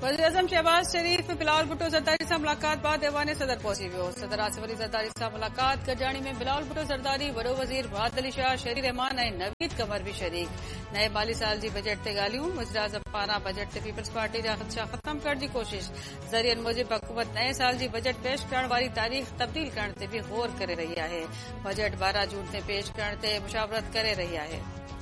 वज़ीर-ए-आज़म शहबाज शरीफ बिलावल भुट्टो ज़रदारी सां मुलाक़ात बाद ऐवान सदर पहुची वियो। सदर आसिफ अली ज़रदारी सां मुलाक़ात गॾिजाणी में बिलावल भुट्टो ज़रदारी, वॾो वज़ीर मुराद अली शाह, शहरी रहमान ऐं नवीद कमर भी शरीक। नए माली साल जी बजट ते ॻाल्हियूं। वज़ीर-ए-आज़म पारां बजट ते पीपल्स पार्टी जा ख़दशा ख़त्म करण जी कोशिश। ज़रियनि मूजिब हुकूमत नए साल जी बजट पेश करण वारी तारीख़ तब्दील करण ते भी गौर करे रही आहे। बजट 12 जून ते पेश करण ते मुशावरत करे रही आहे।